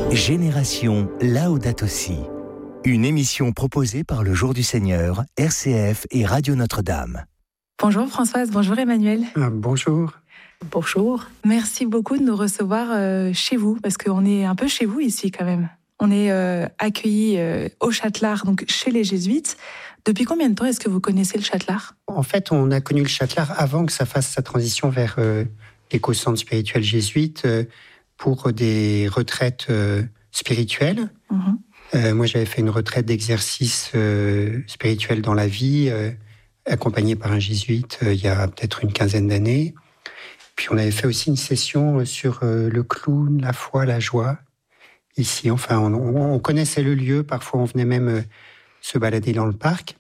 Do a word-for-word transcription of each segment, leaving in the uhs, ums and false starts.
Génération Laudato Si. Une émission proposée par le Jour du Seigneur, R C F et Radio Notre-Dame. Bonjour Françoise, bonjour Emmanuel. Ah, bonjour. Bonjour. Merci beaucoup de nous recevoir euh, chez vous, parce qu'on est un peu chez vous ici quand même. On est euh, accueillis euh, au Châtelard, donc chez les Jésuites. Depuis combien de temps est-ce que vous connaissez le Châtelard ? En fait, on a connu le Châtelard avant que ça fasse sa transition vers euh, l'éco-centre spirituel jésuite euh, pour des retraites euh, spirituelles. Mm-hmm. Euh, moi, j'avais fait une retraite d'exercice euh, spirituel dans la vie, euh, accompagnée par un jésuite euh, il y a peut-être une quinzaine d'années. Puis on avait fait aussi une session sur euh, le clown, la foi, la joie. Ici, enfin, on, on connaissait le lieu. Parfois, on venait même euh, se balader dans le parc.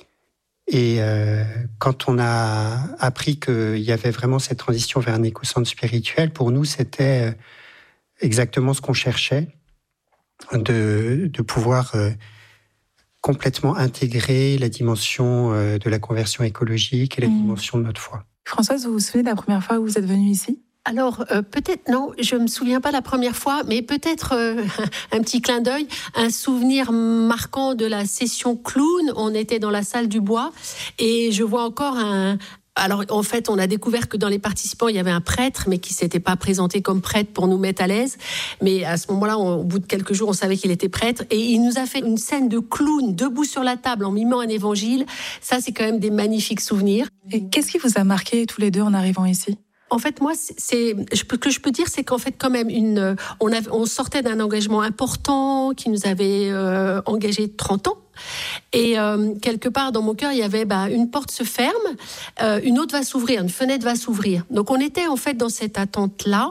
Et euh, quand on a appris qu'il y avait vraiment cette transition vers un éco-centre spirituel, pour nous, c'était exactement ce qu'on cherchait, de, de pouvoir euh, complètement intégrer la dimension euh, de la conversion écologique et la mmh. dimension de notre foi. Françoise, vous vous souvenez de la première fois où vous êtes venue ici ? Alors, euh, peut-être, non, je ne me souviens pas la première fois, mais peut-être euh, un petit clin d'œil, un souvenir marquant de la session clown. On était dans la salle du bois et je vois encore un... Alors, en fait, on a découvert que dans les participants, il y avait un prêtre, mais qui ne s'était pas présenté comme prêtre pour nous mettre à l'aise. Mais à ce moment-là, on, au bout de quelques jours, on savait qu'il était prêtre. Et il nous a fait une scène de clown debout sur la table en mimant un évangile. Ça, c'est quand même des magnifiques souvenirs. Et qu'est-ce qui vous a marqué tous les deux en arrivant ici ? En fait, moi, c'est, ce que je peux dire, c'est qu'en fait, quand même, une, on, avait, on sortait d'un engagement important qui nous avait euh, engagés trente ans. Et euh, quelque part, dans mon cœur, il y avait bah, une porte se ferme, euh, une autre va s'ouvrir, une fenêtre va s'ouvrir. Donc, on était en fait dans cette attente-là.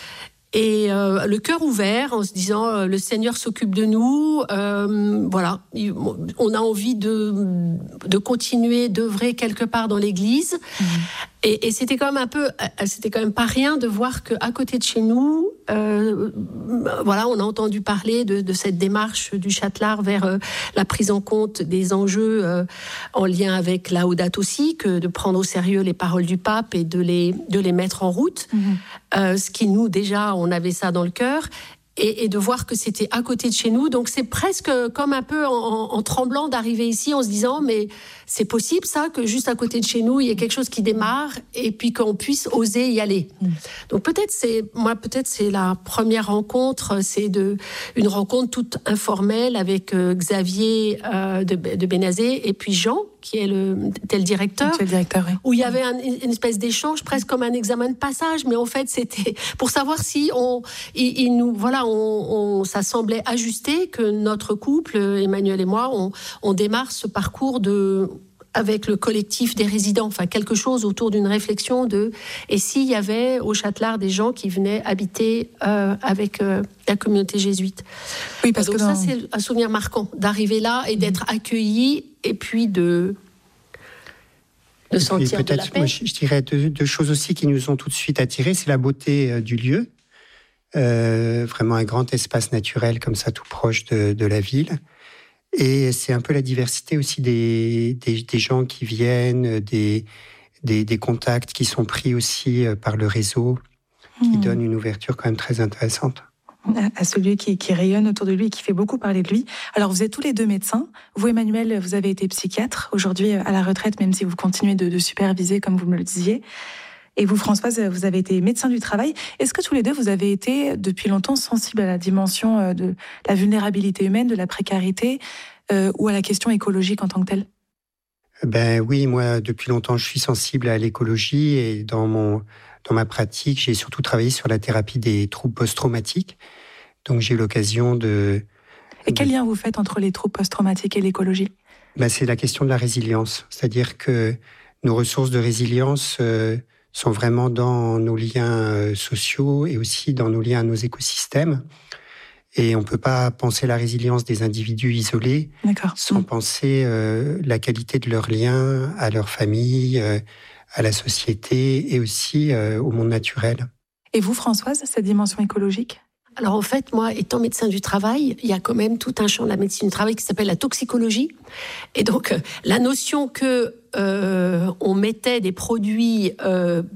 Et euh, le cœur ouvert, en se disant euh, le Seigneur s'occupe de nous, euh, voilà, on a envie de de continuer d'œuvrer quelque part dans l'Église. Mmh. Et, et c'était quand même un peu, c'était quand même pas rien de voir que à côté de chez nous, euh, voilà, on a entendu parler de, de cette démarche du Châtelard vers euh, la prise en compte des enjeux euh, en lien avec Laudato Si, que de prendre au sérieux les paroles du pape et de les de les mettre en route. Mmh. Euh, ce qui nous déjà, on avait ça dans le cœur. Et, et de voir que c'était à côté de chez nous. Donc, c'est presque comme un peu en, en, en tremblant d'arriver ici en se disant, mais c'est possible ça, que juste à côté de chez nous, il y ait quelque chose qui démarre et puis qu'on puisse oser y aller. Mmh. Donc, peut-être c'est, moi, peut-être c'est la première rencontre, c'est de, une rencontre toute informelle avec euh, Xavier euh, de, de Bénazet et puis Jean, qui est le, était le directeur, le directeur oui. où il y avait un, une espèce d'échange, presque comme un examen de passage, mais en fait, c'était pour savoir si on, il, il nous, voilà, on, on, ça semblait ajusté que notre couple, Emmanuel et moi, on, on démarre ce parcours de, avec le collectif des résidents, enfin quelque chose autour d'une réflexion de, et s'il y avait au Châtelard des gens qui venaient habiter euh, avec euh, la communauté jésuite. Oui, parce donc que ça, dans... c'est un souvenir marquant d'arriver là et d'être accueilli et puis de de sentir et peut-être, de la paix. Moi, je, je dirais deux, deux choses aussi qui nous ont tout de suite attirés, c'est la beauté euh, du lieu, euh, vraiment un grand espace naturel comme ça, tout proche de, de la ville. Et c'est un peu la diversité aussi des, des, des gens qui viennent, des, des, des contacts qui sont pris aussi par le réseau, qui mmh. donnent une ouverture quand même très intéressante. À celui qui, qui rayonne autour de lui et qui fait beaucoup parler de lui. Alors, vous êtes tous les deux médecins. Vous, Emmanuel, vous avez été psychiatre, aujourd'hui à la retraite, même si vous continuez de, de superviser, comme vous me le disiez. Et vous, Françoise, vous avez été médecin du travail. Est-ce que tous les deux, vous avez été depuis longtemps sensibles à la dimension de la vulnérabilité humaine, de la précarité, euh, ou à la question écologique en tant que telle ? Ben oui, moi, depuis longtemps, je suis sensible à l'écologie et dans mon... Dans ma pratique, j'ai surtout travaillé sur la thérapie des troubles post-traumatiques. Donc, j'ai eu l'occasion de... Et quel de... lien vous faites entre les troubles post-traumatiques et l'écologie ? Ben, c'est la question de la résilience. C'est-à-dire que nos ressources de résilience euh, sont vraiment dans nos liens euh, sociaux et aussi dans nos liens à nos écosystèmes. Et on ne peut pas penser la résilience des individus isolés D'accord. sans mmh. penser euh, la qualité de leurs liens à leur famille, euh, à la société et aussi euh, au monde naturel. Et vous, Françoise, cette dimension écologique ? Alors en fait, moi, étant médecin du travail, il y a quand même tout un champ de la médecine du travail qui s'appelle la toxicologie. Et donc, la notion que euh, on mettait des produits euh,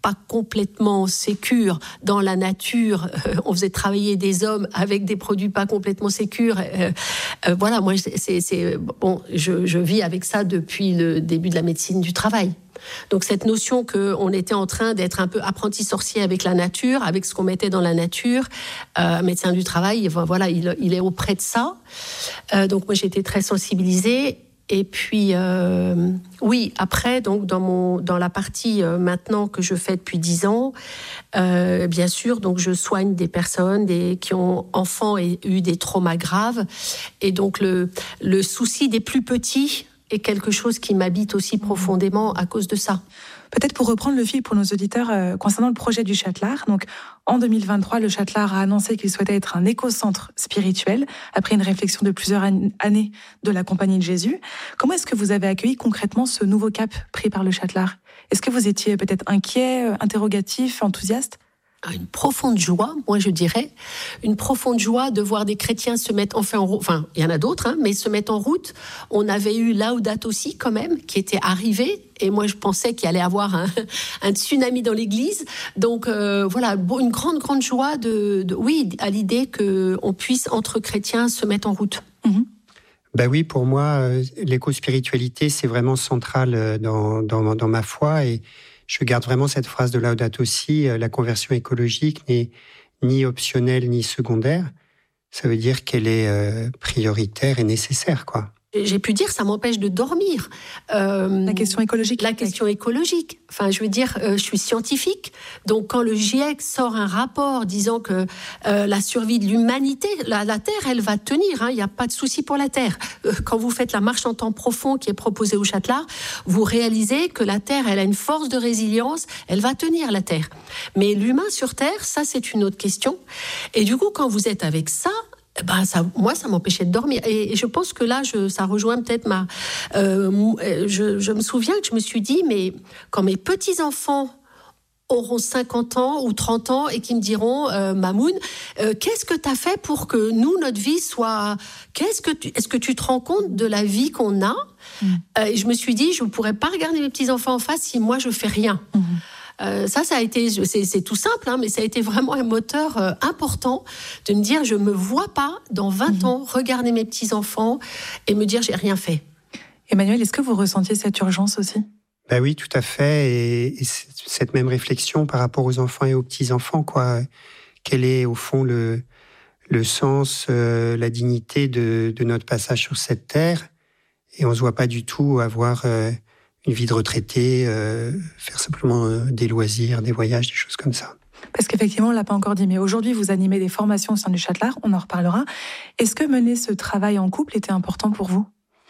pas complètement sécures dans la nature. Euh, on faisait travailler des hommes avec des produits pas complètement sécures. Euh, euh, voilà, moi, c'est, c'est bon, je, je vis avec ça depuis le début de la médecine du travail. Donc cette notion qu'on était en train d'être un peu apprenti sorcier avec la nature, avec ce qu'on mettait dans la nature, euh, médecin du travail, voilà, il, il est auprès de ça. Euh, donc moi j'ai été très sensibilisée. Et puis euh, oui, après donc dans mon dans la partie euh, maintenant que je fais depuis dix ans, euh, bien sûr donc je soigne des personnes des, qui ont enfants et eu des traumas graves. Et donc le le souci des plus petits est quelque chose qui m'habite aussi profondément à cause de ça. Peut-être pour reprendre le fil pour nos auditeurs euh, concernant le projet du Châtelard. Donc, en deux mille vingt-trois, le Châtelard a annoncé qu'il souhaitait être un éco-centre spirituel après une réflexion de plusieurs an- années de la Compagnie de Jésus. Comment est-ce que vous avez accueilli concrètement ce nouveau cap pris par le Châtelard ? Est-ce que vous étiez peut-être inquiet, euh, interrogatif, enthousiaste ? Une profonde joie, moi je dirais, une profonde joie de voir des chrétiens se mettre enfin en route, enfin il y en a d'autres, hein, mais se mettre en route. On avait eu Laudato Si quand même, qui était arrivé, et moi je pensais qu'il allait avoir un, un tsunami dans l'église. Donc euh, voilà, une grande, grande joie de, de oui, à l'idée qu'on puisse entre chrétiens se mettre en route. Mm-hmm. Ben oui, pour moi, l'éco-spiritualité, c'est vraiment central dans, dans, dans ma foi, et je garde vraiment cette phrase de Laudato Si, la conversion écologique n'est ni optionnelle ni secondaire. Ça veut dire qu'elle est euh, prioritaire et nécessaire, quoi. J'ai pu dire, ça m'empêche de dormir. Euh, la question écologique. La question écologique. Enfin, je veux dire, euh, je suis scientifique. Donc, quand le GIEC sort un rapport disant que euh, la survie de l'humanité, la, la Terre, elle va tenir. Il hein, n'y a pas de souci pour la Terre. Euh, quand vous faites la marche en temps profond qui est proposée au Châtelard, vous réalisez que la Terre, elle a une force de résilience. Elle va tenir, la Terre. Mais l'humain sur Terre, ça, c'est une autre question. Et du coup, quand vous êtes avec ça, ben ça, moi, ça m'empêchait de dormir. Et, et je pense que là, je, ça rejoint peut-être ma... Euh, je, je me souviens que je me suis dit, mais quand mes petits-enfants auront cinquante ans ou trente ans et qui me diront, euh, Mamoun, euh, qu'est-ce que tu as fait pour que nous, notre vie soit... Qu'est-ce que tu... Est-ce que tu te rends compte de la vie qu'on a ? mmh. euh, Et je me suis dit, je ne pourrais pas regarder mes petits-enfants en face si moi, je ne fais rien. Mmh. Euh, ça, ça a été, c'est, c'est tout simple, hein, mais ça a été vraiment un moteur euh, important de me dire, je me vois pas dans vingt mmh. ans regarder mes petits enfants et me dire, j'ai rien fait. Emmanuel, est-ce que vous ressentiez cette urgence aussi ? Ben oui, tout à fait, et, et cette même réflexion par rapport aux enfants et aux petits enfants, quoi. Quel est au fond le le sens, euh, la dignité de, de notre passage sur cette terre ? Et on se voit pas du tout avoir euh, une vie de retraité, euh, faire simplement euh, des loisirs, des voyages, des choses comme ça. Parce qu'effectivement, on ne l'a pas encore dit, mais aujourd'hui, vous animez des formations au sein du Châtelard, on en reparlera. Est-ce que mener ce travail en couple était important pour vous ?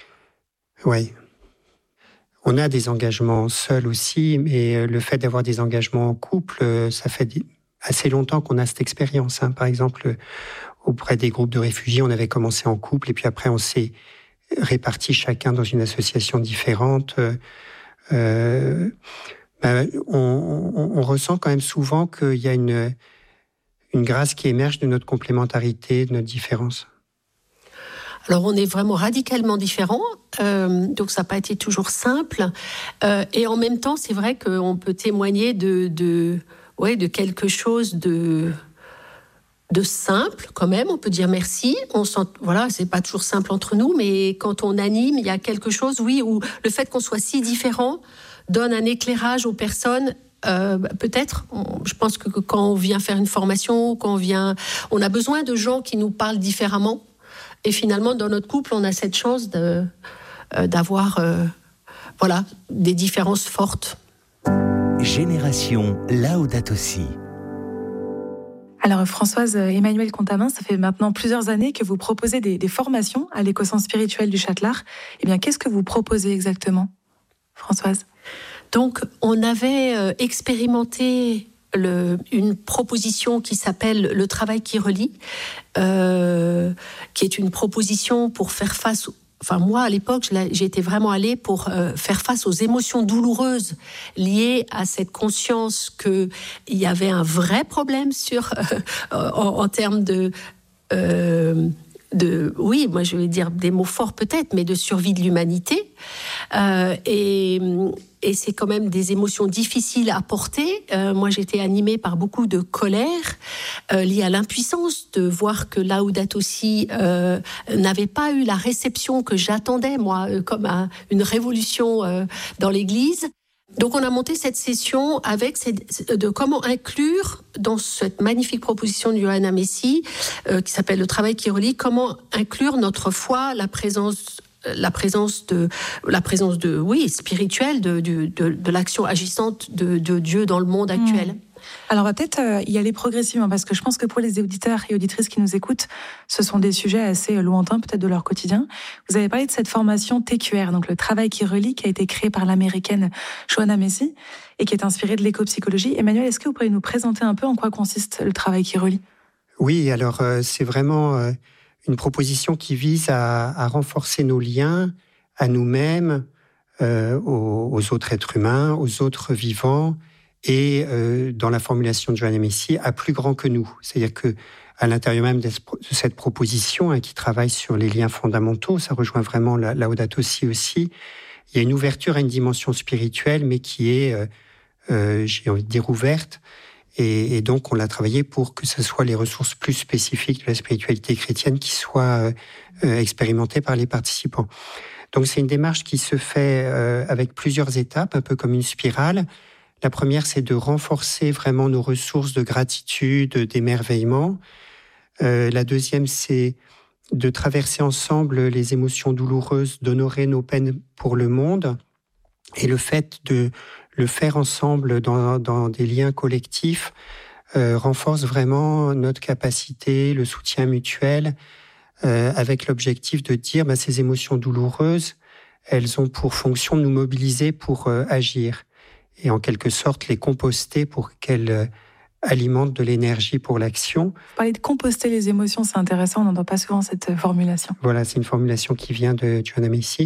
Oui. On a des engagements seuls aussi, mais le fait d'avoir des engagements en couple, ça fait assez longtemps qu'on a cette expérience. Hein. Par exemple, auprès des groupes de réfugiés, on avait commencé en couple, et puis après, on s'est répartis chacun dans une association différente. Euh, ben, on, on, on ressent quand même souvent qu'il y a une, une grâce qui émerge de notre complémentarité, de notre différence. Alors, on est vraiment radicalement différents, euh, donc ça n'a pas été toujours simple. Euh, et en même temps, c'est vrai qu'on peut témoigner de, de, ouais, de quelque chose de... de simple, quand même, on peut dire merci. On sent, voilà, c'est pas toujours simple entre nous, mais quand on anime, il y a quelque chose, oui, où le fait qu'on soit si différents donne un éclairage aux personnes. Euh, peut-être, on, je pense que, que quand on vient faire une formation, quand on vient, on a besoin de gens qui nous parlent différemment. Et finalement, dans notre couple, on a cette chance de, euh, d'avoir, euh, voilà, des différences fortes. Génération Laudato Si. Alors Françoise, Emmanuel Contamin, ça fait maintenant plusieurs années que vous proposez des, des formations à l'éco-centre spirituel du Châtelard. Eh bien, qu'est-ce que vous proposez exactement, Françoise ? Donc, on avait euh, expérimenté le, une proposition qui s'appelle « Le travail qui relie euh, », qui est une proposition pour faire face... Enfin, moi, à l'époque, j'étais vraiment allée pour euh, faire face aux émotions douloureuses liées à cette conscience qu'il y avait un vrai problème sur, euh, en, en termes de... Euh, de, oui, moi je vais dire des mots forts peut-être, mais de survie de l'humanité. Euh, et, et c'est quand même des émotions difficiles à porter. Euh, moi, j'étais animée par beaucoup de colère euh, liée à l'impuissance de voir que Laudato Si euh, n'avait pas eu la réception que j'attendais, moi, euh, comme un, une révolution euh, dans l'Église. Donc, on a monté cette session avec cette, de comment inclure dans cette magnifique proposition de Johanna Messi, euh, qui s'appelle Le travail qui relie, comment inclure notre foi, la présence, la présence de, la présence de, oui, spirituelle, de, de, de, de l'action agissante de, de Dieu dans le monde actuel. Mmh. Alors, on va peut-être euh, y aller progressivement, parce que je pense que pour les auditeurs et auditrices qui nous écoutent, ce sont des sujets assez lointains, peut-être de leur quotidien. Vous avez parlé de cette formation T Q R, donc le travail qui relie, qui a été créé par l'américaine Johanna Messi et qui est inspirée de l'éco-psychologie. Emmanuel, est-ce que vous pourriez nous présenter un peu en quoi consiste le travail qui relie ? Oui, alors euh, c'est vraiment euh, une proposition qui vise à, à renforcer nos liens à nous-mêmes, euh, aux, aux autres êtres humains, aux autres vivants, et euh, dans la formulation de Johanna Messi, à plus grand que nous. C'est-à-dire que à l'intérieur même de cette proposition, hein, qui travaille sur les liens fondamentaux, ça rejoint vraiment la Laudato Si aussi, il y a une ouverture à une dimension spirituelle, mais qui est, euh, euh, j'ai envie de dire, ouverte. Et, et donc, on l'a travaillé pour que ce soit les ressources plus spécifiques de la spiritualité chrétienne qui soient euh, expérimentées par les participants. Donc, c'est une démarche qui se fait euh, avec plusieurs étapes, un peu comme une spirale. La première, c'est de renforcer vraiment nos ressources de gratitude, d'émerveillement. Euh, la deuxième, c'est de traverser ensemble les émotions douloureuses, d'honorer nos peines pour le monde. Et le fait de le faire ensemble dans, dans des liens collectifs euh, renforce vraiment notre capacité, le soutien mutuel, euh, avec l'objectif de dire bah, ces émotions douloureuses, elles ont pour fonction de nous mobiliser pour euh, agir. Et en quelque sorte les composter pour qu'elles euh, alimentent de l'énergie pour l'action. Vous parlez de composter les émotions, c'est intéressant, on n'entend pas souvent cette formulation. Voilà, c'est une formulation qui vient de Johanna Messi.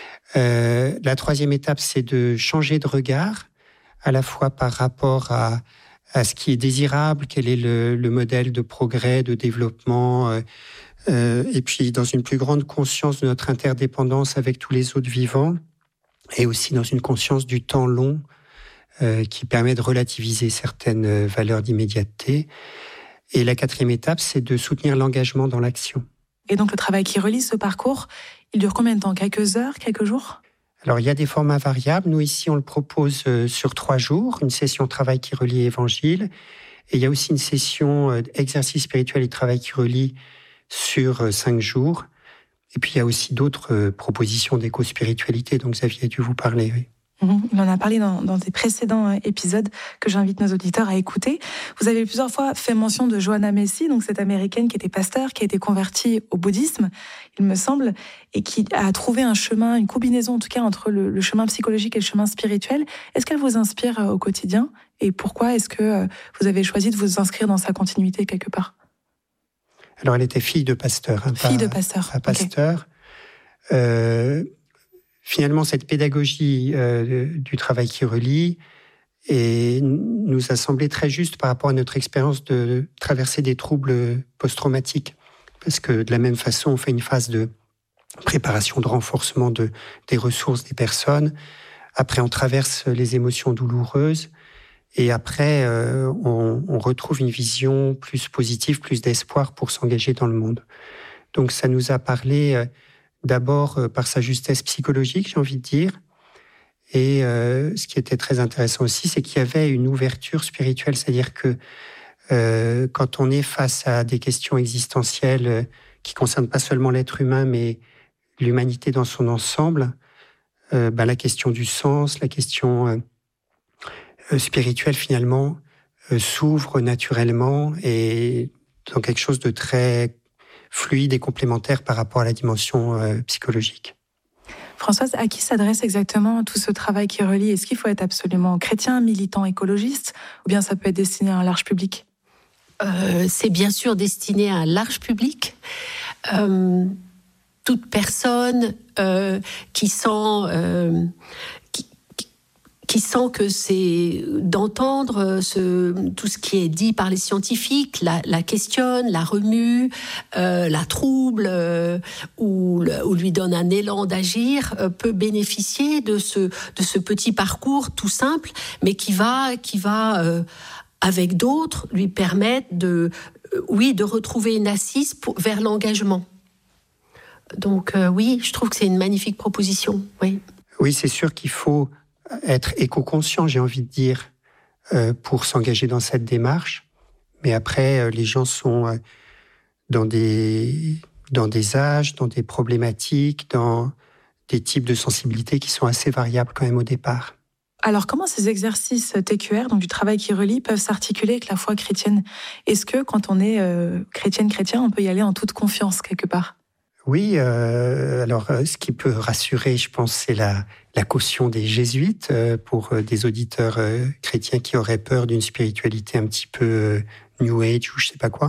Euh, la troisième étape, c'est de changer de regard, à la fois par rapport à, à ce qui est désirable, quel est le, le modèle de progrès, de développement, euh, euh, et puis dans une plus grande conscience de notre interdépendance avec tous les autres vivants, et aussi dans une conscience du temps long, Euh, qui permet de relativiser certaines valeurs d'immédiateté. Et la quatrième étape, c'est de soutenir l'engagement dans l'action. Et donc le travail qui relie, ce parcours, il dure combien de temps ? Quelques heures, quelques jours ? Alors il y a des formats variables. Nous ici, on le propose euh, sur trois jours, une session travail qui relie évangile. Et il y a aussi une session euh, exercice spirituel et travail qui relie sur euh, cinq jours. Et puis il y a aussi d'autres euh, propositions d'éco-spiritualité dont Xavier a dû vous parler. Oui. Il en a parlé dans, dans des précédents épisodes que j'invite nos auditeurs à écouter. Vous avez plusieurs fois fait mention de Johanna Messi, donc cette américaine qui était pasteur, qui a été convertie au bouddhisme, il me semble, et qui a trouvé un chemin, une combinaison en tout cas entre le, le chemin psychologique et le chemin spirituel. Est-ce qu'elle vous inspire au quotidien ? Et pourquoi est-ce que vous avez choisi de vous inscrire dans sa continuité quelque part ? Alors elle était fille de pasteur. Hein, fille pas, de pasteur. Pas pasteur. Okay. Euh... Finalement, cette pédagogie euh, du travail qui relie et nous a semblé très juste par rapport à notre expérience de traverser des troubles post-traumatiques. Parce que de la même façon, on fait une phase de préparation, de renforcement de, des ressources des personnes. Après, on traverse les émotions douloureuses. Et après, euh, on, on retrouve une vision plus positive, plus d'espoir pour s'engager dans le monde. Donc, ça nous a parlé... Euh, D'abord euh, par sa justesse psychologique, j'ai envie de dire. Et euh, ce qui était très intéressant aussi, c'est qu'il y avait une ouverture spirituelle. C'est-à-dire que euh, quand on est face à des questions existentielles euh, qui ne concernent pas seulement l'être humain, mais l'humanité dans son ensemble, euh, ben, la question du sens, la question euh, euh, spirituelle, finalement, euh, s'ouvre naturellement et dans quelque chose de très fluide et complémentaire par rapport à la dimension euh, psychologique. Françoise, à qui s'adresse exactement tout ce travail qui relie ? Est-ce qu'il faut être absolument chrétien, militant, écologiste, ou bien ça peut être destiné à un large public ? euh, C'est bien sûr destiné à un large public. Euh, toute personne euh, qui sent... Euh, qui, qui sent que c'est d'entendre ce, tout ce qui est dit par les scientifiques, la, la questionne, la remue, euh, la trouble, euh, ou, ou lui donne un élan d'agir, euh, peut bénéficier de ce, de ce petit parcours tout simple, mais qui va, qui va euh, avec d'autres, lui permettre de, euh, oui, de retrouver une assise pour, vers l'engagement. Donc euh, oui, je trouve que c'est une magnifique proposition. Oui, oui, c'est sûr qu'il faut être éco-conscient, j'ai envie de dire, euh, pour s'engager dans cette démarche. Mais après, euh, les gens sont euh, dans des, dans des âges, dans des problématiques, dans des types de sensibilités qui sont assez variables quand même au départ. Alors, comment ces exercices T Q R, donc du travail qui relie, peuvent s'articuler avec la foi chrétienne ? Est-ce que, quand on est euh, chrétienne-chrétien, on peut y aller en toute confiance quelque part ? Oui, euh, alors ce qui peut rassurer, je pense, c'est la, la caution des jésuites euh, pour euh, des auditeurs euh, chrétiens qui auraient peur d'une spiritualité un petit peu euh, New Age ou je sais pas quoi.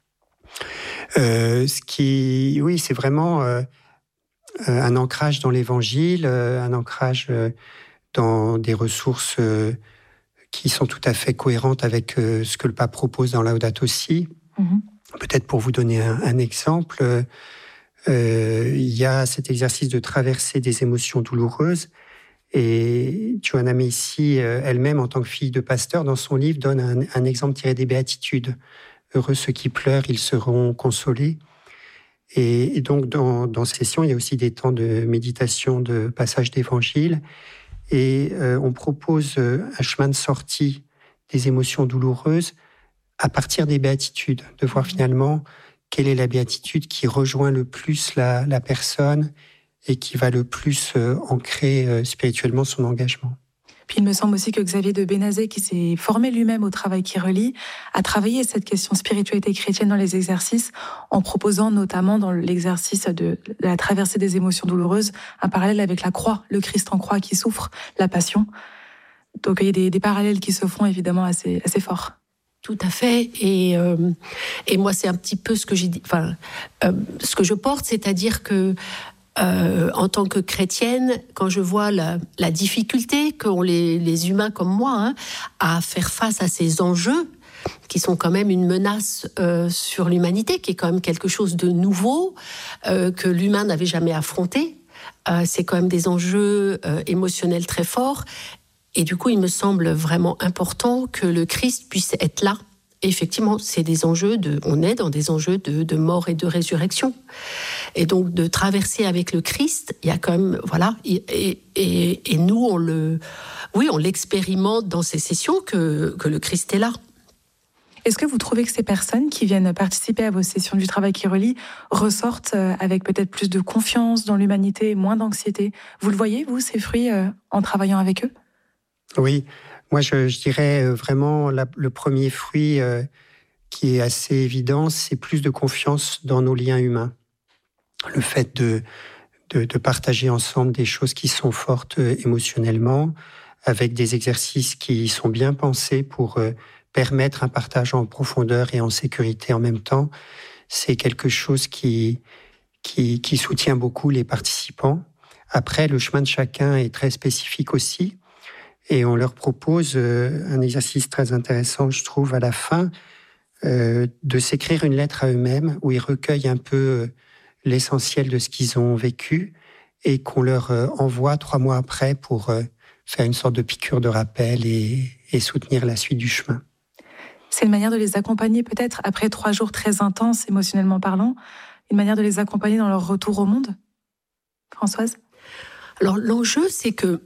Euh, ce qui, oui, c'est vraiment euh, un ancrage dans l'Évangile, euh, un ancrage euh, dans des ressources euh, qui sont tout à fait cohérentes avec euh, ce que le pape propose dans Laudato Si. Mm-hmm. Peut-être pour vous donner un, un exemple. Euh, Euh, il y a cet exercice de traverser des émotions douloureuses et Joanna Macy euh, elle-même, en tant que fille de pasteur, dans son livre, donne un, un exemple tiré des Béatitudes. Heureux ceux qui pleurent, ils seront consolés. Et, et donc, dans, dans ces sessions, il y a aussi des temps de méditation, de passage d'évangile. Et euh, on propose un chemin de sortie des émotions douloureuses à partir des Béatitudes, de voir finalement quelle est la béatitude qui rejoint le plus la, la personne et qui va le plus euh, ancrer euh, spirituellement son engagement. Puis il me semble aussi que Xavier de Bénazet, qui s'est formé lui-même au travail qui relie, a travaillé cette question spiritualité chrétienne dans les exercices, en proposant notamment dans l'exercice de la traversée des émotions douloureuses un parallèle avec la croix, le Christ en croix qui souffre, la passion. Donc il y a des, des parallèles qui se font évidemment assez, assez forts. Tout à fait, et euh, et moi c'est un petit peu ce que j'ai dit, enfin euh, ce que je porte, c'est-à-dire que euh, en tant que chrétienne, quand je vois la, la difficulté qu'ont les, les humains comme moi hein, à faire face à ces enjeux qui sont quand même une menace euh, sur l'humanité, qui est quand même quelque chose de nouveau euh, que l'humain n'avait jamais affronté. Euh, c'est quand même des enjeux euh, émotionnels très forts. Et du coup, il me semble vraiment important que le Christ puisse être là. Et effectivement, c'est des enjeux de, on est dans des enjeux de, de mort et de résurrection. Et donc, de traverser avec le Christ, il y a quand même, voilà. Et, et, et nous, on le, oui, on l'expérimente dans ces sessions que, que le Christ est là. Est-ce que vous trouvez que ces personnes qui viennent participer à vos sessions du travail qui relie ressortent avec peut-être plus de confiance dans l'humanité, moins d'anxiété ? Vous le voyez, vous, ces fruits, en travaillant avec eux ? Oui, moi je, je dirais vraiment la, le premier fruit euh, qui est assez évident, c'est plus de confiance dans nos liens humains. Le fait de, de, de partager ensemble des choses qui sont fortes euh, émotionnellement, avec des exercices qui sont bien pensés pour euh, permettre un partage en profondeur et en sécurité en même temps, c'est quelque chose qui, qui, qui soutient beaucoup les participants. Après, le chemin de chacun est très spécifique aussi. Et on leur propose euh, un exercice très intéressant, je trouve, à la fin, euh, de s'écrire une lettre à eux-mêmes où ils recueillent un peu euh, l'essentiel de ce qu'ils ont vécu et qu'on leur euh, envoie trois mois après pour euh, faire une sorte de piqûre de rappel et, et soutenir la suite du chemin. C'est une manière de les accompagner peut-être après trois jours très intenses, émotionnellement parlant, une manière de les accompagner dans leur retour au monde ? Françoise ? Alors l'enjeu, c'est que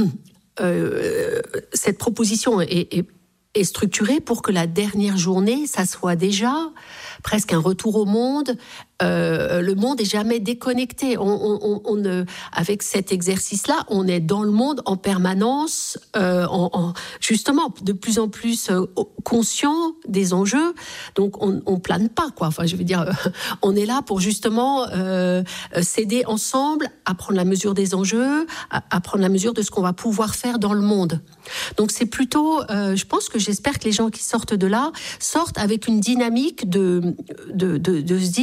Euh, cette proposition est, est, est structurée pour que la dernière journée, ça soit déjà presque un retour au monde. Euh, le monde est jamais déconnecté. On, on, on, on, avec cet exercice-là, on est dans le monde en permanence, euh, en, en, justement de plus en plus euh, conscient des enjeux. Donc on, on plane pas, quoi. Enfin, je veux dire, euh, on est là pour justement euh, s'aider ensemble à prendre la mesure des enjeux, à, à prendre la mesure de ce qu'on va pouvoir faire dans le monde. Donc c'est plutôt, euh, je pense que j'espère que les gens qui sortent de là sortent avec une dynamique de de, de, de se dire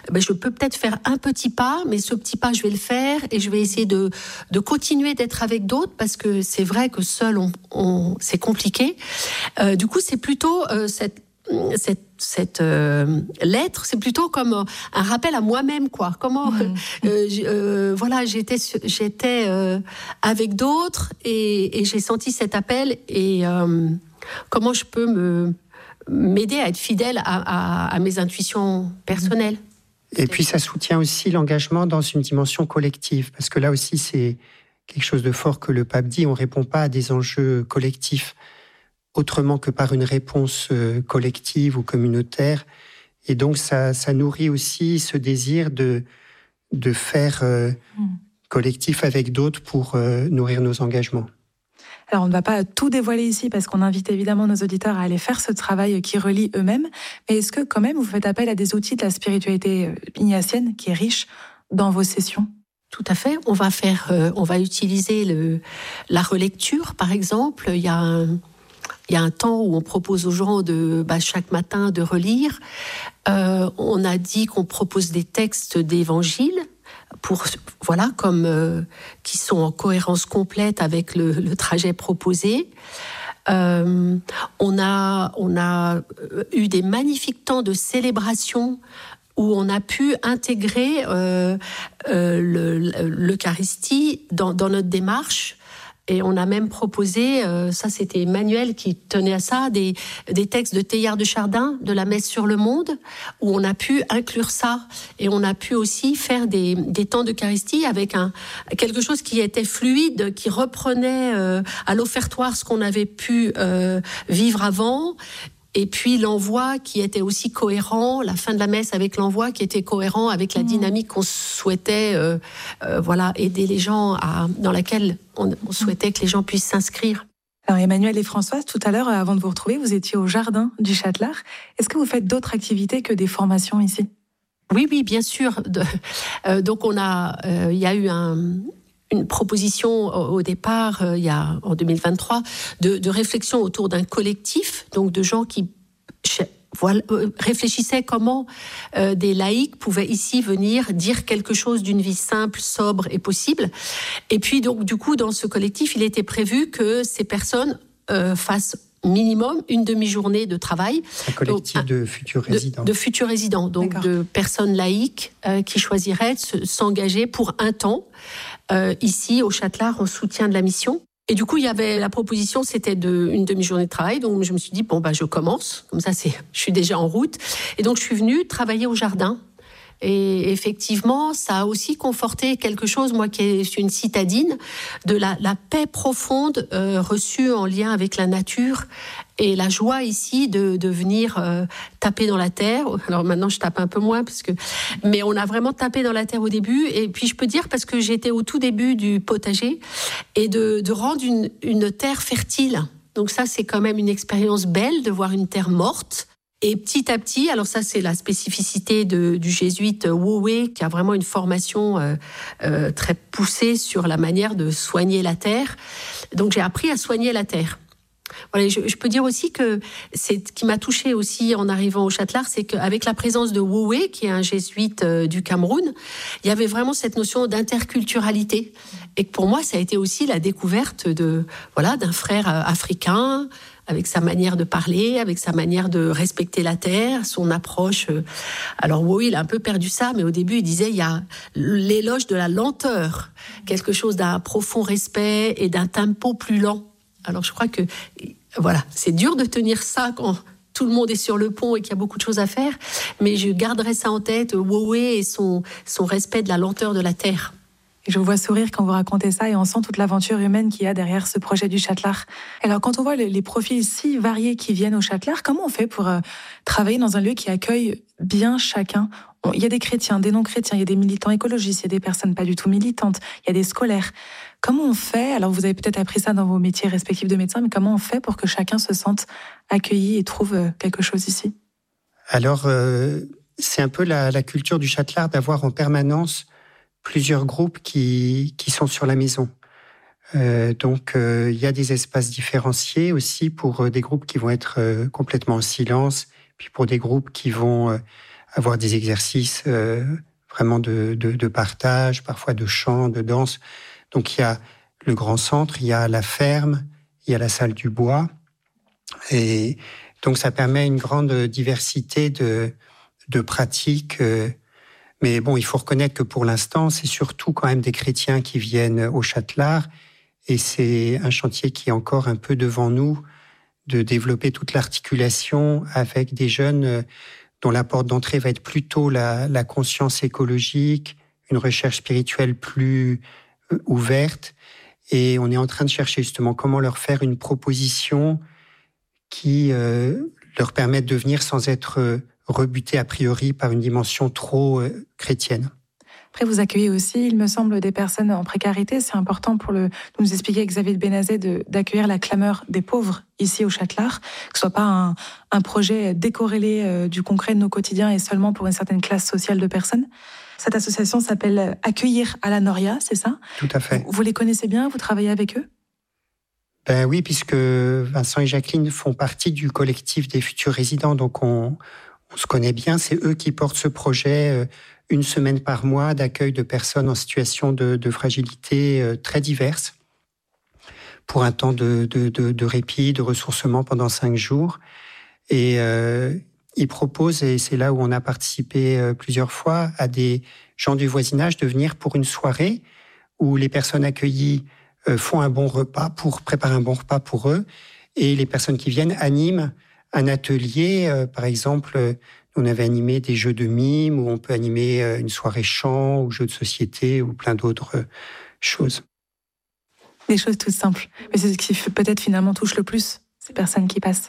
ben, je peux peut-être faire un petit pas, mais ce petit pas, je vais le faire et je vais essayer de, de continuer d'être avec d'autres parce que c'est vrai que seul, on, on, c'est compliqué. Euh, du coup, c'est plutôt euh, cette cette cette euh, lettre, c'est plutôt comme un rappel à moi-même, quoi. Comment mmh. euh, euh, voilà, j'étais j'étais euh, avec d'autres et, et j'ai senti cet appel et euh, comment je peux me m'aider à être fidèle à, à, à mes intuitions personnelles. Et puis ça soutient aussi l'engagement dans une dimension collective, parce que là aussi c'est quelque chose de fort que le pape dit. On répond pas à des enjeux collectifs autrement que par une réponse collective ou communautaire. Et donc, ça, ça nourrit aussi ce désir de, de faire euh, mmh. collectif avec d'autres pour euh, nourrir nos engagements. Alors, on ne va pas tout dévoiler ici parce qu'on invite évidemment nos auditeurs à aller faire ce travail qui relie eux-mêmes. Mais est-ce que quand même, vous faites appel à des outils de la spiritualité ignatienne qui est riche dans vos sessions ? Tout à fait. On va faire, euh, on va utiliser le, la relecture, par exemple. Il y a un... Il y a un temps où on propose aux gens de, bah, chaque matin de relire. Euh, on a dit qu'on propose des textes d'évangile pour, voilà, comme euh, qui sont en cohérence complète avec le, le trajet proposé. Euh, on a, on a eu des magnifiques temps de célébration où on a pu intégrer euh, euh, le, l'Eucharistie dans, dans notre démarche. Et on a même proposé, euh, ça c'était Emmanuel qui tenait à ça, des, des textes de Teilhard de Chardin, de la Messe sur le monde, où on a pu inclure ça. Et on a pu aussi faire des, des temps d'Eucharistie avec un, quelque chose qui était fluide, qui reprenait euh, à l'offertoire ce qu'on avait pu euh, vivre avant. Et puis l'envoi qui était aussi cohérent, la fin de la messe avec l'envoi qui était cohérent avec la dynamique qu'on souhaitait, euh, euh, voilà, aider les gens à, dans laquelle on, on souhaitait que les gens puissent s'inscrire. Alors Emmanuel et Françoise, tout à l'heure, avant de vous retrouver, vous étiez au jardin du Châtelard. Est-ce que vous faites d'autres activités que des formations ici ? Oui, oui, bien sûr. De, euh, donc on a, euh, il y a eu un une proposition au départ, euh, il y a, en deux mille vingt-trois, de, de réflexion autour d'un collectif, donc de gens qui voilà, euh, réfléchissaient comment euh, des laïcs pouvaient ici venir dire quelque chose d'une vie simple, sobre et possible. Et puis donc du coup, dans ce collectif, il était prévu que ces personnes euh, fassent minimum une demi-journée de travail. Un collectif donc, de futurs résidents. De, de futurs résidents, donc D'accord. de personnes laïques euh, qui choisiraient de se, s'engager pour un temps euh, ici au Châtelard en soutien de la mission. Et du coup, il y avait la proposition, c'était de une demi-journée de travail. Donc je me suis dit bon bah je commence, comme ça c'est, je suis déjà en route. Et donc je suis venue travailler au jardin. Et effectivement, ça a aussi conforté quelque chose, moi qui suis une citadine, de la, la paix profonde euh, reçue en lien avec la nature et la joie ici de, de venir euh, taper dans la terre. Alors maintenant, je tape un peu moins, parce que, mais on a vraiment tapé dans la terre au début. Et puis je peux dire, parce que j'étais au tout début du potager, et de, de rendre une, une terre fertile. Donc ça, c'est quand même une expérience belle de voir une terre morte. Et petit à petit, alors ça c'est la spécificité de, du jésuite Wu Wei, qui a vraiment une formation euh, euh, très poussée sur la manière de soigner la terre. Donc j'ai appris à soigner la terre. Voilà, je, je peux dire aussi que c'est ce qui m'a touchée aussi en arrivant au Châtelard, c'est qu'avec la présence de Wu Wei, qui est un jésuite euh, du Cameroun, il y avait vraiment cette notion d'interculturalité. Et que pour moi, ça a été aussi la découverte de, voilà, d'un frère euh, africain, avec sa manière de parler, avec sa manière de respecter la terre, son approche. Alors oui, il a un peu perdu ça, mais au début, il disait il y a l'éloge de la lenteur, quelque chose d'un profond respect et d'un tempo plus lent. Alors je crois que, voilà, c'est dur de tenir ça quand tout le monde est sur le pont et qu'il y a beaucoup de choses à faire, mais je garderai ça en tête, Wu Wei et son, son respect de la lenteur de la terre. Et je vous vois sourire quand vous racontez ça et on sent toute l'aventure humaine qu'il y a derrière ce projet du Châtelard. Alors quand on voit les profils si variés qui viennent au Châtelard, comment on fait pour euh, travailler dans un lieu qui accueille bien chacun ? Il y a des chrétiens, des non-chrétiens, il y a des militants écologistes, il y a des personnes pas du tout militantes, il y a des scolaires. Comment on fait ? Alors vous avez peut-être appris ça dans vos métiers respectifs de médecin, mais comment on fait pour que chacun se sente accueilli et trouve quelque chose ici ? Alors euh, c'est un peu la, la culture du Châtelard d'avoir en permanence plusieurs groupes qui, qui sont sur la maison. Euh, donc, euh, il y a des espaces différenciés aussi pour euh, des groupes qui vont être euh, complètement en silence, puis pour des groupes qui vont euh, avoir des exercices euh, vraiment de, de, de partage, parfois de chant, de danse. Donc il y a le grand centre, il y a la ferme, il y a la salle du bois. Et donc ça permet une grande diversité de, de pratiques. Euh, mais bon, il faut reconnaître que pour l'instant, c'est surtout quand même des chrétiens qui viennent au Châtelard. Et c'est un chantier qui est encore un peu devant nous, de développer toute l'articulation avec des jeunes dont la porte d'entrée va être plutôt la, la conscience écologique, une recherche spirituelle plus ouverte. Et on est en train de chercher justement comment leur faire une proposition qui euh, leur permette de venir sans être rebutés a priori par une dimension trop euh, chrétienne. Après, vous accueillez aussi, il me semble, des personnes en précarité. C'est important pour le, nous expliquer, Xavier de Bénazet, de, d'accueillir la clameur des pauvres ici au Châtelard, que ce soit pas un, un projet décorrélé euh, du concret de nos quotidiens et seulement pour une certaine classe sociale de personnes. Cette association s'appelle Accueillir à la Noria, c'est ça ? Tout à fait. Vous, vous les connaissez bien ? Vous travaillez avec eux ? Ben oui, puisque Vincent et Jacqueline font partie du collectif des futurs résidents, donc on, on se connaît bien. C'est eux qui portent ce projet euh, une semaine par mois d'accueil de personnes en situation de, de fragilité euh, très diverses, pour un temps de, de, de, de répit, de ressourcement pendant cinq jours. Et euh, ils proposent, et c'est là où on a participé euh, plusieurs fois, à des gens du voisinage de venir pour une soirée où les personnes accueillies euh, font un bon repas, pour préparer un bon repas pour eux, et les personnes qui viennent animent un atelier, euh, par exemple... Euh, on avait animé des jeux de mime, où on peut animer une soirée chant, ou jeux de société, ou plein d'autres choses. Des choses toutes simples. Mais c'est ce qui peut-être finalement touche le plus ces personnes qui passent.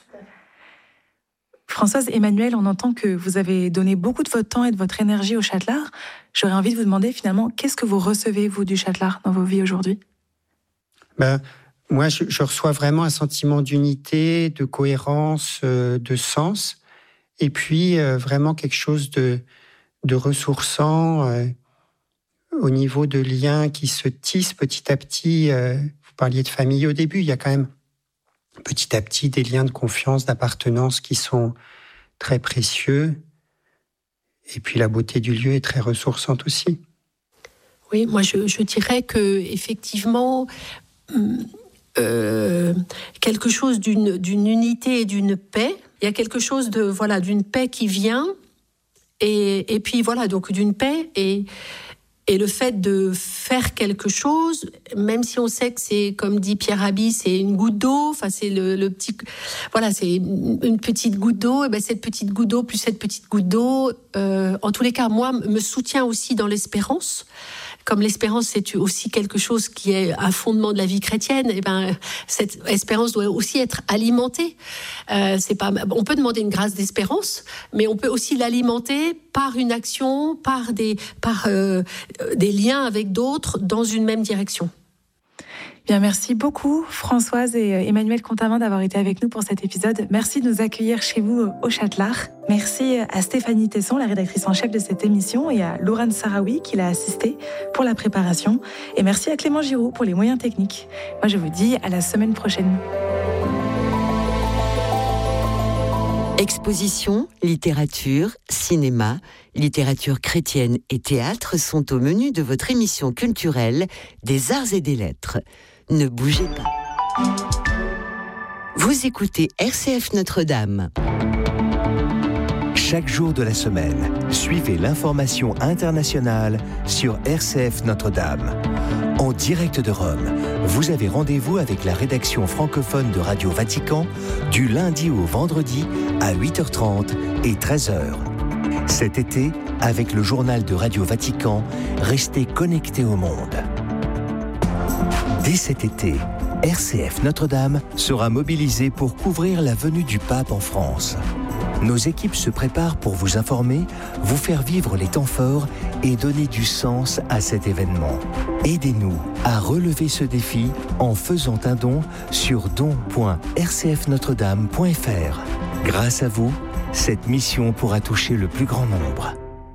Françoise, Emmanuel, on entend que vous avez donné beaucoup de votre temps et de votre énergie au Châtelard. J'aurais envie de vous demander finalement, qu'est-ce que vous recevez, vous, du Châtelard dans vos vies aujourd'hui ? Ben, moi, je, je reçois vraiment un sentiment d'unité, de cohérence, euh, de sens. Et puis, euh, vraiment quelque chose de, de ressourçant euh, au niveau de liens qui se tissent petit à petit. Euh, vous parliez de famille au début, il y a quand même petit à petit des liens de confiance, d'appartenance qui sont très précieux. Et puis, la beauté du lieu est très ressourçante aussi. Oui, moi, je, je dirais que effectivement, euh, quelque chose d'une, d'une unité et d'une paix. Il y a quelque chose de voilà d'une paix qui vient et et puis voilà donc d'une paix et et le fait de faire quelque chose, même si on sait que c'est comme dit Pierre Rabhi, c'est une goutte d'eau, enfin c'est le, le petit voilà c'est une petite goutte d'eau et ben cette petite goutte d'eau plus cette petite goutte d'eau, euh, en tous les cas moi me soutient aussi dans l'espérance. Comme l'espérance, c'est aussi quelque chose qui est un fondement de la vie chrétienne, et ben cette espérance doit aussi être alimentée. Euh, c'est pas, on peut demander une grâce d'espérance, mais on peut aussi l'alimenter par une action, par des, par euh, des liens avec d'autres dans une même direction. Bien, merci beaucoup Françoise et Emmanuel Contamand d'avoir été avec nous pour cet épisode. Merci de nous accueillir chez vous au Châtelard. Merci à Stéphanie Tesson, la rédactrice en chef de cette émission, et à Laurent Sarawi qui l'a assisté pour la préparation. Et merci à Clément Giraud pour les moyens techniques. Moi, je vous dis à la semaine prochaine. Exposition, littérature, cinéma, littérature chrétienne et théâtre sont au menu de votre émission culturelle des Arts et des Lettres. Ne bougez pas. Vous écoutez R C F Notre-Dame. Chaque jour de la semaine, suivez l'information internationale sur R C F Notre-Dame. En direct de Rome, vous avez rendez-vous avec la rédaction francophone de Radio Vatican du lundi au vendredi à huit heures trente et treize heures. Cet été, avec le journal de Radio Vatican, restez connectés au monde. Dès cet été, R C F Notre-Dame sera mobilisée pour couvrir la venue du pape en France. Nos équipes se préparent pour vous informer, vous faire vivre les temps forts et donner du sens à cet événement. Aidez-nous à relever ce défi en faisant un don sur don point r c f notre dame point f r. Grâce à vous, cette mission pourra toucher le plus grand nombre.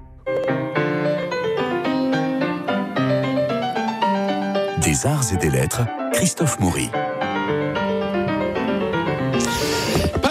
Des Arts et des Lettres, Christophe Maury.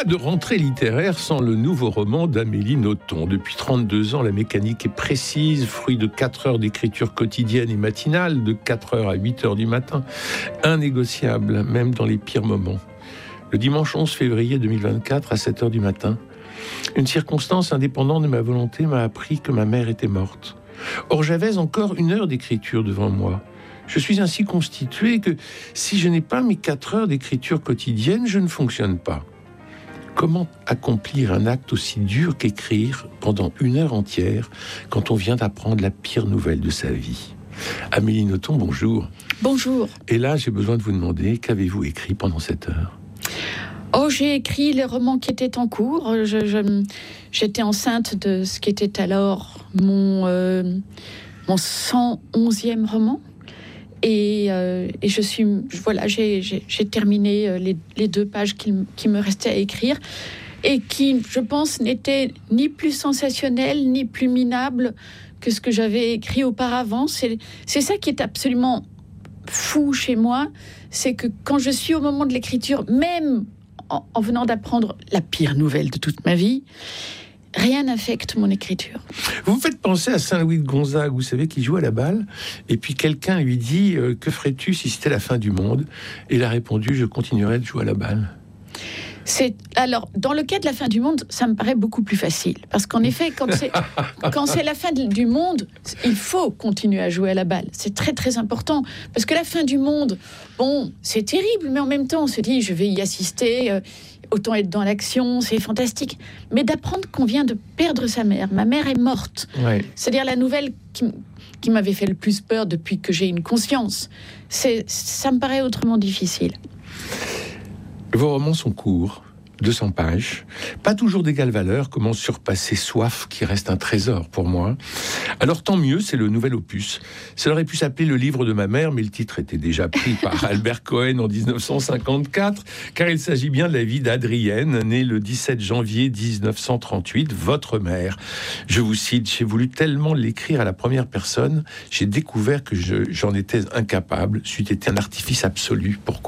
de rentrée littéraire sans le nouveau roman d'Amélie Nothomb. Depuis trente-deux ans, la mécanique est précise, fruit de quatre heures d'écriture quotidienne et matinale, de quatre heures à huit heures du matin, innégociable, même dans les pires moments. Le dimanche onze février deux mille vingt-quatre, à sept heures du matin, une circonstance indépendante de ma volonté m'a appris que ma mère était morte. Or, j'avais encore une heure d'écriture devant moi. Je suis ainsi constitué que si je n'ai pas mes quatre heures d'écriture quotidienne, je ne fonctionne pas. Comment accomplir un acte aussi dur qu'écrire pendant une heure entière quand on vient d'apprendre la pire nouvelle de sa vie ? Amélie Nothomb, bonjour. Bonjour. Et là, j'ai besoin de vous demander, qu'avez-vous écrit pendant cette heure ? Oh, j'ai écrit les romans qui étaient en cours. Je, je, j'étais enceinte de ce qui était alors mon, euh, mon cent onzième roman. Et, euh, et je suis, voilà, j'ai, j'ai, j'ai terminé les, les deux pages qui, qui me restaient à écrire et qui, je pense, n'étaient ni plus sensationnelles ni plus minables que ce que j'avais écrit auparavant. C'est, c'est ça qui est absolument fou chez moi, c'est que quand je suis au moment de l'écriture, même en, en venant d'apprendre la pire nouvelle de toute ma vie, rien n'affecte mon écriture. Vous me faites penser à Saint-Louis de Gonzague, vous savez, qui joue à la balle, et puis quelqu'un lui dit euh, « Que ferais-tu si c'était la fin du monde ?» Et il a répondu « Je continuerai de jouer à la balle. » C'est, alors, dans le cas de la fin du monde, ça me paraît beaucoup plus facile. Parce qu'en effet, quand c'est, quand c'est la fin du monde, il faut continuer à jouer à la balle. C'est très, très important. Parce que la fin du monde, bon, c'est terrible, mais en même temps, on se dit, je vais y assister, euh, autant être dans l'action, c'est fantastique. Mais d'apprendre qu'on vient de perdre sa mère. Ma mère est morte. Ouais. C'est-à-dire la nouvelle qui, qui m'avait fait le plus peur depuis que j'ai une conscience. C'est, ça me paraît autrement difficile. Vos romans sont courts, deux cents pages, pas toujours d'égale valeur. Comment surpasser Soif, qui reste un trésor pour moi. Alors tant mieux, c'est le nouvel opus. Ça aurait pu s'appeler Le livre de ma mère, mais le titre était déjà pris par Albert Cohen en dix-neuf cent cinquante-quatre, car il s'agit bien de la vie d'Adrienne, née le dix-sept janvier dix-neuf cent trente-huit, votre mère. Je vous cite, j'ai voulu tellement l'écrire à la première personne, j'ai découvert que je, j'en étais incapable, c'eût été un artifice absolu. Pourquoi ?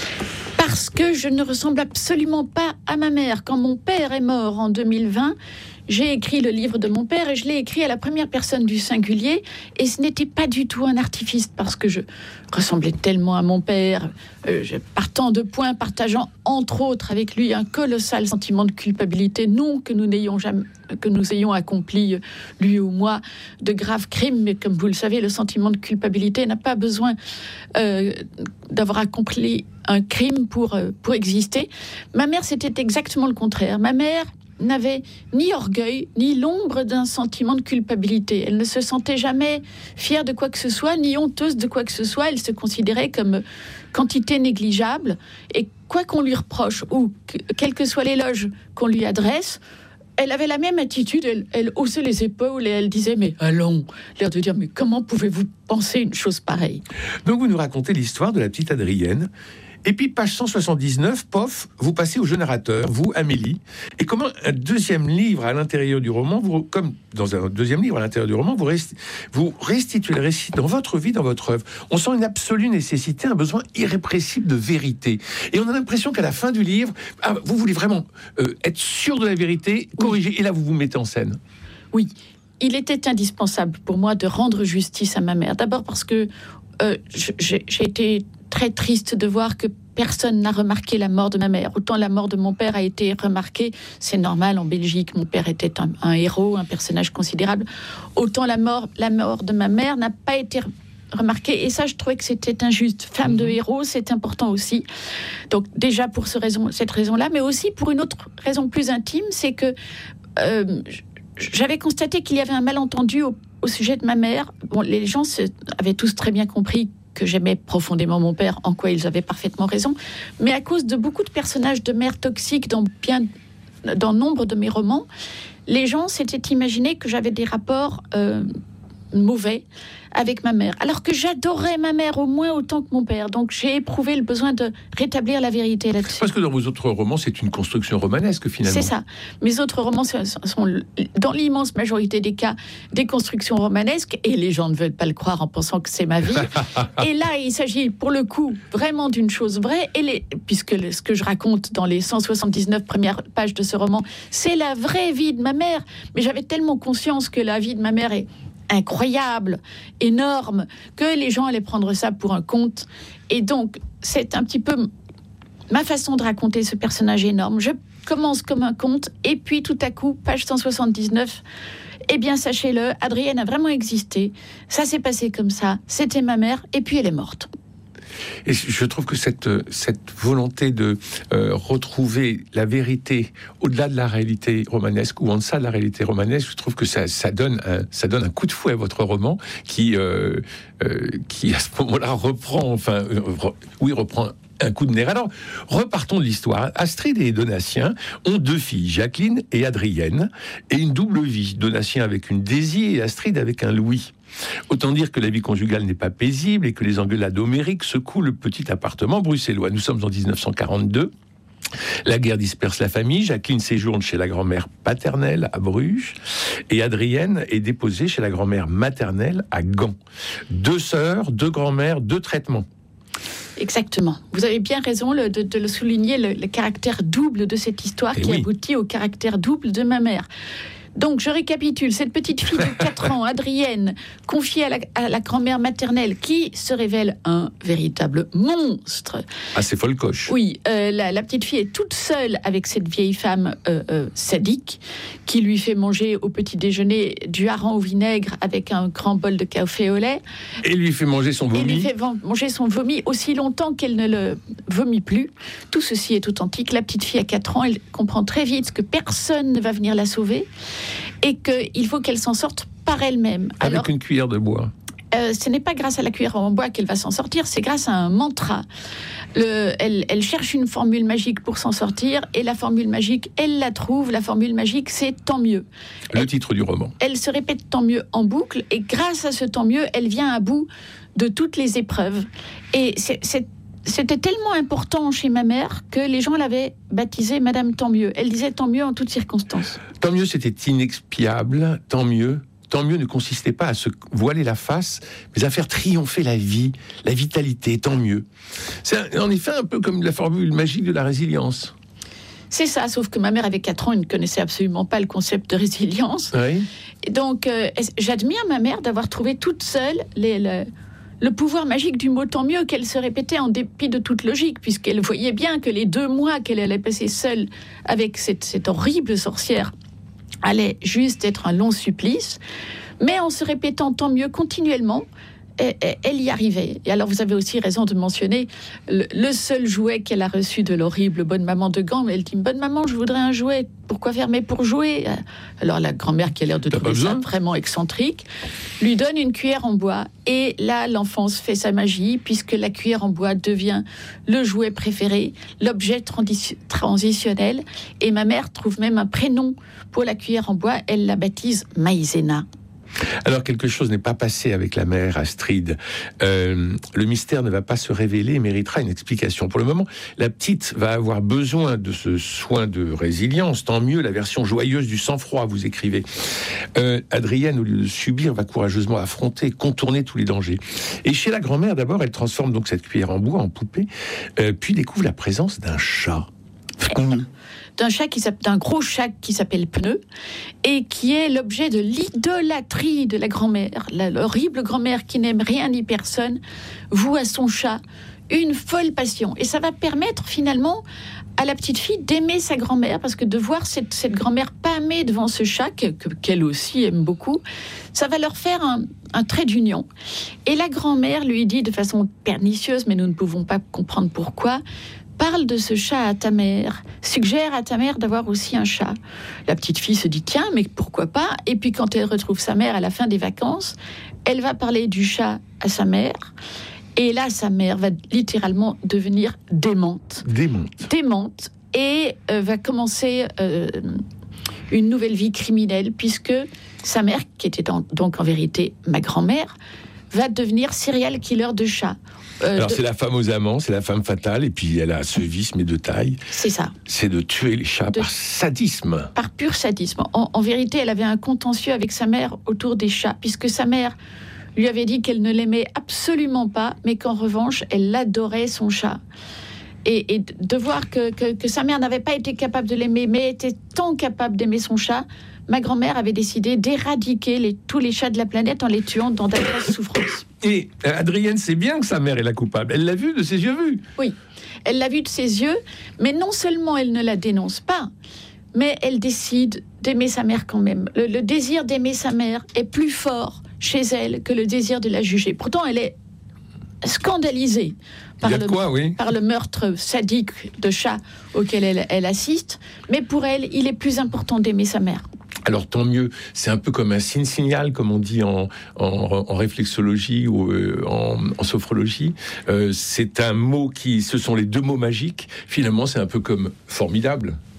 Parce que je ne ressemble absolument pas à ma mère. Quand mon père est mort en deux mille vingt, j'ai écrit le livre de mon père et je l'ai écrit à la première personne du singulier. Et ce n'était pas du tout un artifice parce que je ressemblais tellement à mon père, euh, partant de points, partageant entre autres avec lui un colossal sentiment de culpabilité. Non que nous n'ayons jamais, que nous ayons accompli, lui ou moi, de graves crimes, mais comme vous le savez, le sentiment de culpabilité n'a pas besoin euh, d'avoir accompli un crime pour, euh, pour exister. Ma mère, c'était exactement le contraire. Ma mère n'avait ni orgueil, ni l'ombre d'un sentiment de culpabilité. Elle ne se sentait jamais fière de quoi que ce soit, ni honteuse de quoi que ce soit. Elle se considérait comme quantité négligeable. Et quoi qu'on lui reproche, ou que, quel que soit l'éloge qu'on lui adresse, elle avait la même attitude. Elle, elle haussait les épaules et elle disait « Mais allons !» L'air de dire « Mais comment pouvez-vous penser une chose pareille ?» Donc vous nous racontez l'histoire de la petite Adrienne. Et puis, page cent soixante-dix-neuf, pof, vous passez au jeu narrateur, vous, Amélie. Et comment un deuxième livre à l'intérieur du roman, vous, comme dans un deuxième livre à l'intérieur du roman, vous, resti, vous restituez le récit dans votre vie, dans votre œuvre. On sent une absolue nécessité, un besoin irrépressible de vérité. Et on a l'impression qu'à la fin du livre, ah, vous voulez vraiment euh, être sûr de la vérité, corriger, oui. Et là, vous vous mettez en scène. Oui, il était indispensable pour moi de rendre justice à ma mère. D'abord parce que euh, j'ai, j'ai été très triste de voir que personne n'a remarqué la mort de ma mère. Autant la mort de mon père a été remarquée, c'est normal, en Belgique, mon père était un, un héros, un personnage considérable. Autant la mort, la mort de ma mère n'a pas été remarquée. Et ça, je trouvais que c'était injuste. Femme mmh. de héros, c'est important aussi. Donc déjà pour ce raison, cette raison-là, mais aussi pour une autre raison plus intime, c'est que euh, j'avais constaté qu'il y avait un malentendu au, au sujet de ma mère. Bon, les gens se, avaient tous très bien compris que j'aimais profondément mon père, en quoi ils avaient parfaitement raison, mais à cause de beaucoup de personnages de mères toxiques dans, bien, dans nombre de mes romans, les gens s'étaient imaginés que j'avais des rapports euh, mauvais avec ma mère, alors que j'adorais ma mère au moins autant que mon père. Donc j'ai éprouvé le besoin de rétablir la vérité là-dessus. Parce que dans vos autres romans, c'est une construction romanesque finalement. C'est ça. Mes autres romans sont, sont dans l'immense majorité des cas des constructions romanesques, et les gens ne veulent pas le croire en pensant que c'est ma vie. Et là, il s'agit pour le coup vraiment d'une chose vraie, et les, puisque le, ce que je raconte dans les cent soixante-dix-neuf premières pages de ce roman, c'est la vraie vie de ma mère. Mais j'avais tellement conscience que la vie de ma mère est incroyable, énorme, que les gens allaient prendre ça pour un conte. Et donc, c'est un petit peu ma façon de raconter ce personnage énorme. Je commence comme un conte, et puis tout à coup, page cent soixante-dix-neuf, eh bien, sachez-le, Adrienne a vraiment existé. Ça s'est passé comme ça. C'était ma mère, et puis elle est morte. Et je trouve que cette, cette volonté de euh, retrouver la vérité au-delà de la réalité romanesque ou en deçà de la réalité romanesque, je trouve que ça, ça, donne, un, ça donne un coup de fouet à votre roman qui, euh, euh, qui à ce moment-là reprend, enfin, euh, re, oui, reprend un coup de nerf. Alors, repartons de l'histoire. Astrid et Donatien ont deux filles, Jacqueline et Adrienne, et une double vie. Donatien avec une Daisy et Astrid avec un Louis. Autant dire que la vie conjugale n'est pas paisible et que les engueulades homériques secouent le petit appartement bruxellois. Nous sommes en dix-neuf cent quarante-deux. La guerre disperse la famille. Jacqueline séjourne chez la grand-mère paternelle à Bruges et Adrienne est déposée chez la grand-mère maternelle à Gand. Deux sœurs, deux grand-mères, deux traitements. Exactement. Vous avez bien raison de, de le souligner, le, le caractère double de cette histoire et qui oui. aboutit au caractère double de ma mère. Donc, je récapitule. Cette petite fille de quatre ans, Adrienne, confiée à la, à la grand-mère maternelle, qui se révèle un véritable monstre. Ah, c'est folcoche. Oui, euh, la, la petite fille est toute seule avec cette vieille femme euh, euh, sadique, qui lui fait manger au petit déjeuner du hareng au vinaigre avec un grand bol de café au lait. Et lui fait manger son vomi. Et lui fait manger son vomi aussi longtemps qu'elle ne le vomit plus. Tout ceci est authentique. La petite fille a quatre ans, elle comprend très vite que personne ne va venir la sauver. Et qu'il faut qu'elle s'en sorte par elle-même. Avec Alors, une cuillère de bois. Euh, ce n'est pas grâce à la cuillère en bois qu'elle va s'en sortir, c'est grâce à un mantra. Le, elle, elle cherche une formule magique pour s'en sortir, et la formule magique, elle la trouve. La formule magique, c'est tant mieux. Le elle, titre du roman. Elle se répète tant mieux en boucle, et grâce à ce tant mieux, elle vient à bout de toutes les épreuves. Et c'est, c'est C'était tellement important chez ma mère que les gens l'avaient baptisée Madame Tant Mieux. Elle disait tant mieux en toutes circonstances. Tant mieux, c'était inexpiable. Tant mieux. Tant mieux ne consistait pas à se voiler la face, mais à faire triompher la vie, la vitalité. Tant mieux. C'est en effet un peu comme la formule magique de la résilience. C'est ça, sauf que ma mère avait quatre ans, elle ne connaissait absolument pas le concept de résilience. Oui. Et donc, euh, j'admire ma mère d'avoir trouvé toute seule les... les le pouvoir magique du mot tant mieux, qu'elle se répétait en dépit de toute logique, puisqu'elle voyait bien que les deux mois qu'elle allait passer seule avec cette, cette horrible sorcière allaient juste être un long supplice. Mais en se répétant tant mieux continuellement, elle y arrivait. Et alors, vous avez aussi raison de mentionner le, le seul jouet qu'elle a reçu de l'horrible bonne maman de Gand. Elle dit « Bonne maman, je voudrais un jouet. Pourquoi faire mais pour jouer ?» Alors, la grand-mère, qui a l'air de trouver ça vraiment excentrique, lui donne une cuillère en bois. Et là, l'enfance fait sa magie, puisque la cuillère en bois devient le jouet préféré, l'objet transi- transitionnel. Et ma mère trouve même un prénom pour la cuillère en bois. Elle la baptise Maïzena. Alors, quelque chose n'est pas passé avec la mère Astrid. Euh, le mystère ne va pas se révéler et méritera une explication. Pour le moment, la petite va avoir besoin de ce soin de résilience. Tant mieux, la version joyeuse du sang-froid, vous écrivez. Euh, Adrienne, au lieu de subir, va courageusement affronter, contourner tous les dangers. Et chez la grand-mère, d'abord, elle transforme donc cette cuillère en bois en poupée, euh, puis découvre la présence d'un chat. D'un chat qui d'un gros chat qui s'appelle Pneu et qui est l'objet de l'idolâtrie de la grand-mère. La, l'horrible grand-mère qui n'aime rien ni personne voue à son chat une folle passion. Et ça va permettre finalement à la petite fille d'aimer sa grand-mère, parce que de voir cette, cette grand-mère pâmée devant ce chat, que, que, qu'elle aussi aime beaucoup, ça va leur faire un, un trait d'union. Et la grand-mère lui dit de façon pernicieuse, mais nous ne pouvons pas comprendre pourquoi, parle de ce chat à ta mère, suggère à ta mère d'avoir aussi un chat. La petite fille se dit, tiens, mais pourquoi pas ? Et puis quand elle retrouve sa mère à la fin des vacances, elle va parler du chat à sa mère. Et là, sa mère va littéralement devenir démente. Démente. Démente. Et euh, va commencer euh, une nouvelle vie criminelle, puisque Sa mère, qui était en, donc en vérité ma grand-mère, va devenir serial killer de chats. Euh, Alors de... c'est la femme aux amants, c'est la femme fatale, et puis elle a ce vice, mais de taille. C'est ça. C'est de tuer les chats de... par sadisme. Par pur sadisme. En, en vérité, elle avait un contentieux avec sa mère autour des chats, puisque sa mère lui avait dit qu'elle ne l'aimait absolument pas, mais qu'en revanche, elle adorait son chat. Et, et de voir que, que, que sa mère n'avait pas été capable de l'aimer, mais était tant capable d'aimer son chat, ma grand-mère avait décidé d'éradiquer les, tous les chats de la planète en les tuant dans d'atroces souffrances. Et Adrienne sait bien que sa mère est la coupable. Elle l'a vu de ses yeux vus. Oui, elle l'a vu de ses yeux, mais non seulement elle ne la dénonce pas, mais elle décide d'aimer sa mère quand même. Le, le désir d'aimer sa mère est plus fort chez elle que le désir de la juger. Pourtant, elle est scandalisée par le, quoi, oui. par le meurtre sadique de chat auquel elle, elle assiste, mais pour elle, il est plus important d'aimer sa mère. Alors tant mieux, c'est un peu comme un signe-signal, comme on dit en, en, en réflexologie ou euh, en, en sophrologie. Euh, c'est un mot qui, ce sont les deux mots magiques. Finalement, c'est un peu comme formidable.